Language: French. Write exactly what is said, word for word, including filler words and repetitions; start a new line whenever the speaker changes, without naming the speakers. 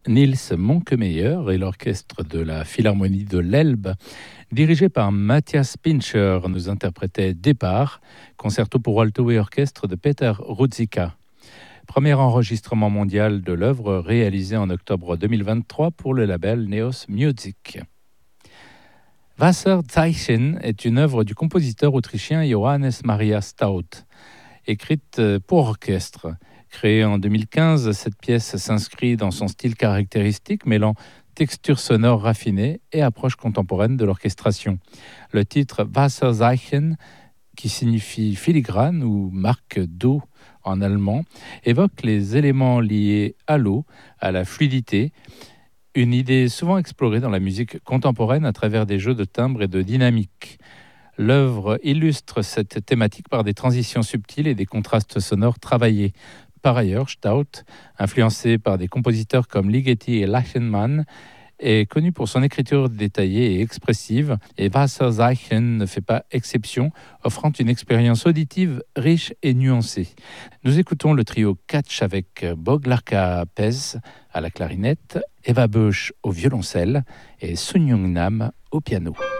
Niels Monckemeyer et l'orchestre de la Philharmonie de l'Elbe, dirigé par Matthias Pincher, nous interprétait Départ, concerto pour alto et orchestre de Peter Ruzicka. Premier enregistrement mondial de l'œuvre réalisé en octobre deux mille vingt-trois pour le label Neos Music. Wasserzeichen est une œuvre du compositeur autrichien Johannes Maria Stout, écrite pour orchestre. Créée en deux mille quinze, cette pièce s'inscrit dans son style caractéristique, mêlant texture sonore raffinée et approche contemporaine de l'orchestration. Le titre Wasserzeichen, qui signifie filigrane ou marque d'eau en allemand, évoque les éléments liés à l'eau, à la fluidité, une idée souvent explorée dans la musique contemporaine à travers des jeux de timbres et de dynamique. L'œuvre illustre cette thématique par des transitions subtiles et des contrastes sonores travaillés. Par ailleurs, Stout, influencé par des compositeurs comme Ligeti et Lachenmann, est connu pour son écriture détaillée et expressive, et Wasserzeichen ne fait pas exception, offrant une expérience auditive riche et nuancée. Nous écoutons le trio Catch avec Boglarka Pez à la clarinette, Eva Busch au violoncelle et Sun Young Nam au piano.